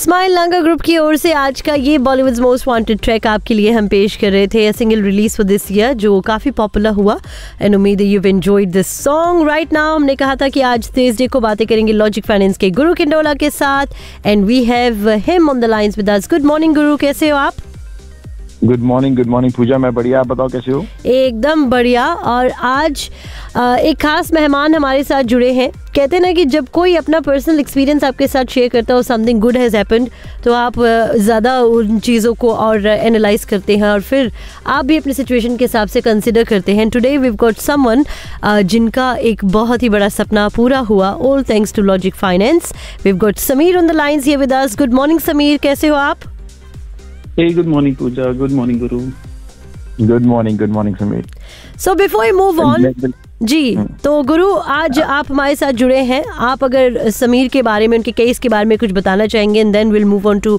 Smile लांगा group की ओर से आज का ये बॉलीवुड्स मोस्ट वांटेड ट्रैक आपके लिए हम पेश कर रहे थे, single release for this year जो काफी पॉपुलर हुआ एंड उम्मीद है you enjoyed this song. Right now हमने कहा था कि आज थर्सडे को बातें करेंगे लॉजिक फाइनेंस के गुरु किंडोला के साथ and we have him on the lines with us. Good morning गुरु, कैसे हो आप? गुड मॉर्निंग पूजा, मैं बढ़िया, आप बताओ कैसे हो? एकदम बढ़िया। और आज एक खास मेहमान हमारे साथ जुड़े हैं। कहते हैं ना कि जब कोई अपना पर्सनल एक्सपीरियंस आपके साथ शेयर करता हो, समथिंग गुड हैज़ हैपेंड, तो आप ज़्यादा उन चीज़ों को और एनालाइज करते हैं और फिर आप भी अपनी सिचुएशन के हिसाब से कंसिडर करते हैं। Today we have got someone जिनका एक बहुत ही बड़ा सपना पूरा हुआ, all thanks to logic finance. We have got Sameer on the lines here with us. Good morning Sameer, कैसे हो आप? Hey, good morning Pooja, good morning Guru. Good morning Sameer. So before we move on जी, तो गुरु आज आप हमारे साथ जुड़े हैं, आप अगर समीर के बारे में, उनके केस के बारे में कुछ बताना चाहेंगे and then will move on to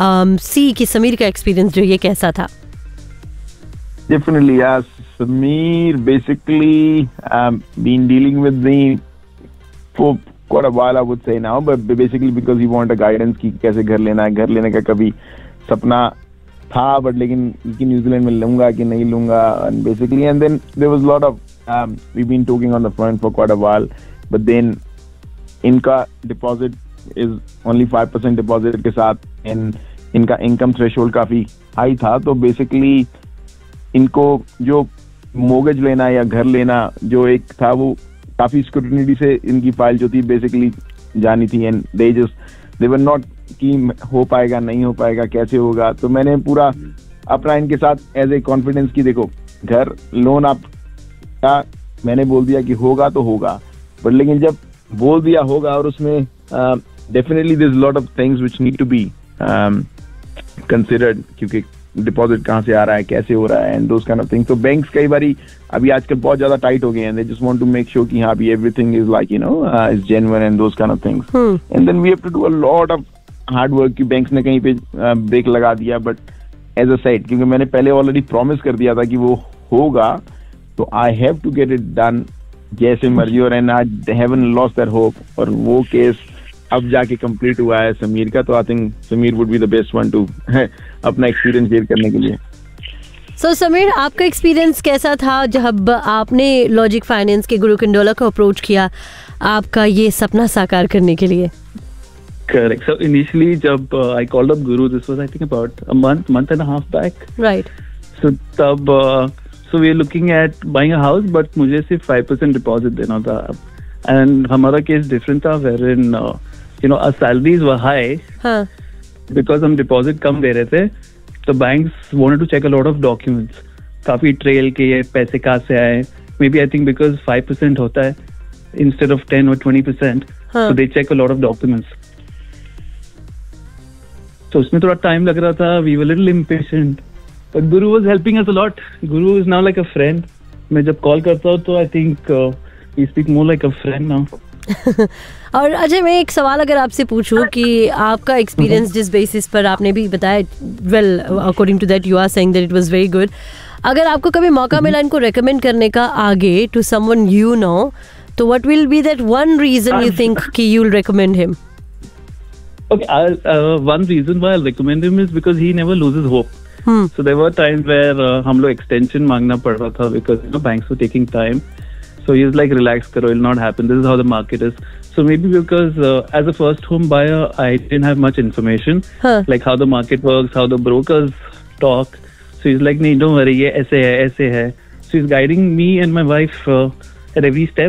सी कि समीर का एक्सपीरियंस जो ये कैसा था। Definitely, yes. Sameer basically been dealing with me for quite a while, I would say now, but basically because he want a guidance कि कैसे घर लेना है, घर लेने का कभी सपना था बट लेकिन कि न्यूजीलैंड में लूंगा कि नहीं लूंगा, and basically and then there was a lot of we've been talking on the front for quite a while, but then इनका डिपॉजिट is only 5% डिपॉजिट के साथ and इनका इनकम थ्रेशोल्ड काफी हाई था, तो बेसिकली इनको जो मोर्गेज लेना या घर लेना जो एक था वो काफी स्क्रूटिनी से इनकी फाइल जो थी बेसिकली जानी थी एंड दे वर नॉट कि हो पाएगा नहीं हो पाएगा कैसे होगा। तो मैंने पूरा अपना इनके साथ एज ए कॉन्फिडेंस की देखो घर लोन आप का मैंने बोल दिया कि होगा तो होगा, बट लेकिन जब बोल दिया होगा और उसमें definitely there is lot of things which need to be considered, क्योंकि डिपॉजिट कहाँ से आ रहा है, कैसे हो रहा है and those kind of things. तो बैंक्स कई बारी अभी आजकल बहुत ज्यादा टाइट हो गए हैं, they just want to make sure कि हाँ भी everything is like you know is genuine and those kind of things and then we have to do a lot of hard work की बैंक्स ने कहीं पे ब्रेक लगा दिया, but as a side क्योंकि मैंने पहले ऑलरेडी प्रॉमिस कर दिया था कि वो होगा, तो I have to get it done जैसे मर्जी और and I haven't lost that hope. और वो केस अब जाके कंप्लीट हुआ है समीर का, तो I think Sameer would be the best one two अपना एक्सपीरियंस शेयर करने के लिए। सो समीर, आपका एक्सपीरियंस कैसा था जब आपने लॉजिक फाइनेंस के गुरु किंडोला को अप्रोच किया आपका ये सपना साकार करने के लिए? Correct. So initially, जब I called up Guru, this was I think about a month and a half back. Right. So तब so we are looking at buying a house, but मुझे सिर्फ 5% deposit देना था, and हमारा case different था, wherein you know our salaries were high. हाँ. Because हम deposit कम दे रहे थे, तो banks wanted to check a lot of documents. काफी trail के ये पैसे कहाँ से आए? Maybe I think because 5% होता है instead of 10 or 20%, so they check a lot of documents. तो उसमें थोड़ा टाइम लग रहा था, we were a little impatient, but Guru was helping us a lot. Guru is now like a friend. मैं जब कॉल करता हूँ तो I think we speak more like a friend now. और अजय, मैं एक सवाल अगर आपसे पूछूं कि आपका एक्सपीरियंस जिस बेसिस पर आपने भी बताया, well according to that you are saying that it was very good, अगर आपको कभी मौका मिला इनको रेकमेंड करने का आगे टू समवन यू नो, तो what will be that one reason you think कि you will recommend him? Okay, one reason why I'll recommend him is because he never loses hope. So there were times where हम लोग extension मांगना पड़ रहा था because you know banks were taking time. So he's like, relax करो, it'll not happen. This is how the market is. So maybe because as a first home buyer, I didn't have much information, like how the market works, how the brokers talk. So he's like, नहीं, don't worry, ये ऐसे है. So he's guiding me and my wife at every step.